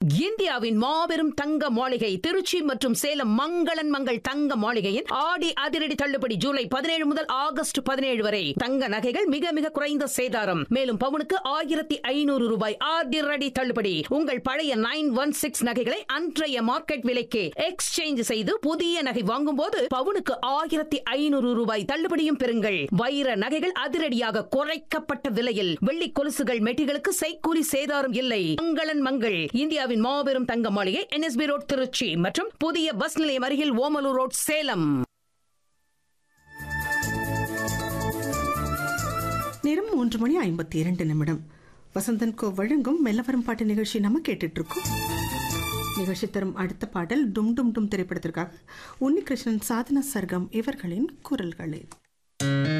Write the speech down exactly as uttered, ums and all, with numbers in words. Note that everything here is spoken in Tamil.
இந்தியாவின் மாபெரும் தங்க மாளிகை திருச்சி மற்றும் சேலம் மங்களன் மங்கள் தங்க மாளிகையின் ஆடி அதிரடி தள்ளுபடி ஜூலை பதினேழு முதல் ஆகஸ்ட் பதினேழு வரை. தங்க நகைகள் மிக மிக குறைந்த சேதாரம். மேலும் பவுனுக்கு ஆயிரத்தி ஐநூறு ரூபாய் அதிரடி தள்ளுபடி. உங்கள் பழைய நைன் ஒன் சிக்ஸ் நகைகளை அன்றைய மார்க்கெட் விலைக்கு எக்ஸ்சேஞ்ச் செய்து புதிய நகை வாங்கும் போது பவுனுக்கு ஆயிரத்தி ஐநூறு ரூபாய் தள்ளுபடியும் பெறுங்கள். வைர நகைகள் அதிரடியாக குறைக்கப்பட்ட விலையில். வெள்ளி கொலுசுகள் மெட்டிகளுக்கு செய்கூலி சேதாரம் இல்லை. மங்களன் மங்கள் இந்தியாவின் மாபெரும் தங்க மாளிகை என்எஸ்பி ரோட் திருச்சி மற்றும் புதிய பஸ் நிலையம் அருகில் ஓமலூர் ரோட் சேலம். நேரம் மூன்று மணி ஐம்பத்தி இரண்டு நிமிடம். வசந்தன் கோ வழங்கும் மெல்லவரம் பாட்டு நிகழ்ச்சி நம்ம கேட்டுட்டு இருக்கோம். நிகழ்ச்சி தரும் அடுத்த பாடல் டும் டும் டும் திரைப்படத்திற்காக உன்னிகிருஷ்ணன், சாதனா சர்கம் இவர்களின் குரல்களில்.